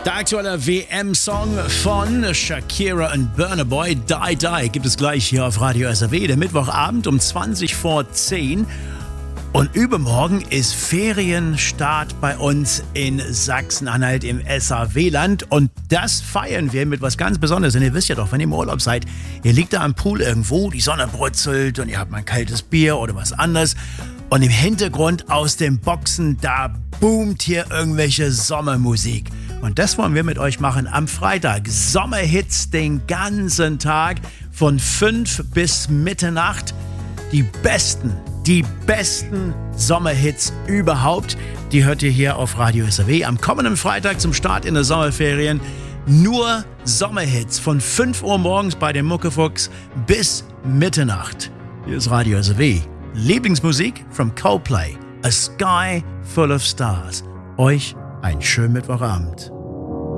Der aktuelle WM-Song von Shakira und Burna Boy, Die Die, gibt es gleich hier auf Radio SRW. Der Mittwochabend um 20 vor 10. Und übermorgen ist Ferienstart bei uns in Sachsen-Anhalt im SAW-Land. Und das feiern wir mit was ganz Besonderes. Und ihr wisst ja doch, wenn ihr im Urlaub seid, ihr liegt da am Pool irgendwo, die Sonne brutzelt und ihr habt mal ein kaltes Bier oder was anderes. Und im Hintergrund aus den Boxen, da boomt hier irgendwelche Sommermusik. Und das wollen wir mit euch machen am Freitag. Sommerhits den ganzen Tag von 5 bis Mitternacht. Die besten Sommerhits überhaupt, die hört ihr hier auf Radio SRW. Am kommenden Freitag zum Start in der Sommerferien nur Sommerhits von 5 Uhr morgens bei dem Muckefuchs bis Mitternacht. Hier ist Radio SRW. Lieblingsmusik from Coldplay, A Sky Full of Stars. Euch einen schönen Mittwochabend.